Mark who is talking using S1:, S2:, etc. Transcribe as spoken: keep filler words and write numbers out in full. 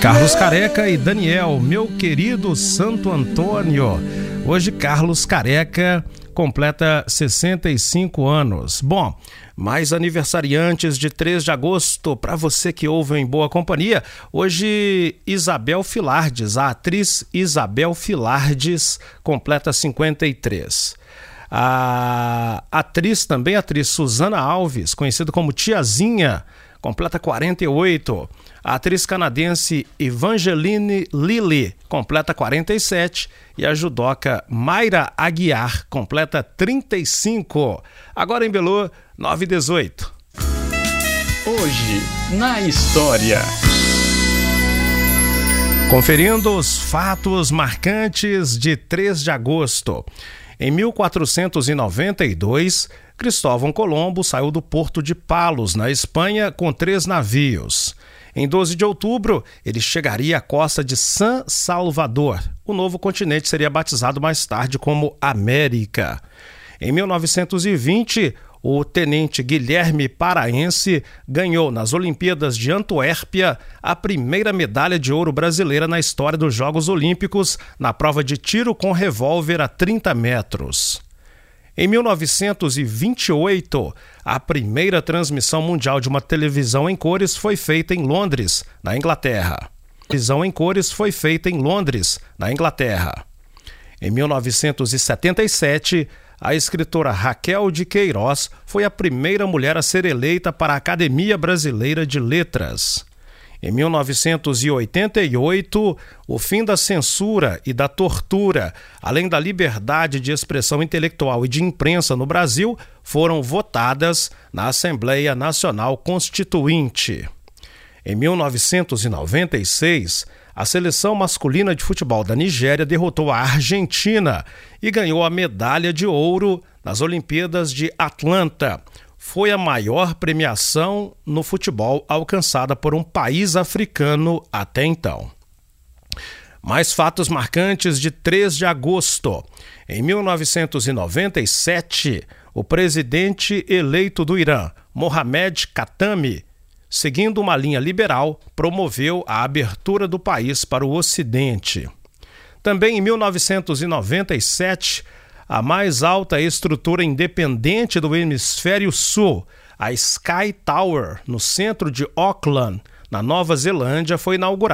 S1: Carlos Careca e Daniel, meu querido Santo Antônio. Hoje Carlos Careca completa sessenta e cinco anos. Bom, mais aniversariantes de três de agosto, para você que ouve em boa companhia. Hoje Isabel Filardes, a atriz Isabel Filardes, completa cinquenta e três. A atriz, também a atriz Susana Alves, conhecida como Tiazinha, completa quarenta e oito. A atriz canadense Evangeline Lilly completa quarenta e sete. E a judoca Mayra Aguiar completa trinta e cinco. Agora em Belu, nove e dezoito.
S2: Hoje, na história.
S1: Conferindo os fatos marcantes de três de agosto. Em mil quatrocentos e noventa e dois, Cristóvão Colombo saiu do porto de Palos, na Espanha, com três navios. Em doze de outubro, ele chegaria à costa de San Salvador. O novo continente seria batizado mais tarde como América. Em mil novecentos e vinte, o tenente Guilherme Paraense ganhou nas Olimpíadas de Antuérpia a primeira medalha de ouro brasileira na história dos Jogos Olímpicos na prova de tiro com revólver a trinta metros. Em mil novecentos e vinte e oito, a primeira transmissão mundial de uma televisão em cores foi feita em Londres, na Inglaterra. A televisão em cores foi feita em Londres, na Inglaterra. Em mil novecentos e setenta e sete, a escritora Raquel de Queiroz foi a primeira mulher a ser eleita para a Academia Brasileira de Letras. Em mil novecentos e oitenta e oito, o fim da censura e da tortura, além da liberdade de expressão intelectual e de imprensa no Brasil, foram votadas na Assembleia Nacional Constituinte. Em mil novecentos e noventa e seis, a seleção masculina de futebol da Nigéria derrotou a Argentina e ganhou a medalha de ouro nas Olimpíadas de Atlanta. Foi a maior premiação no futebol alcançada por um país africano até então. Mais fatos marcantes de três de agosto. Em mil novecentos e noventa e sete, o presidente eleito do Irã, Mohamed Khatami, seguindo uma linha liberal, promoveu a abertura do país para o Ocidente. Também em mil novecentos e noventa e sete, a mais alta estrutura independente do hemisfério sul, a Sky Tower, no centro de Auckland, na Nova Zelândia, foi inaugurada.